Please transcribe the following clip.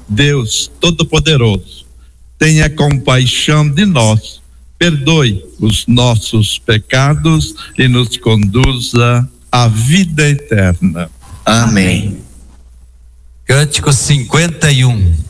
Deus Todo-Poderoso, tenha compaixão de nós, perdoe os nossos pecados e nos conduza à vida eterna. Amém. Cântico 51.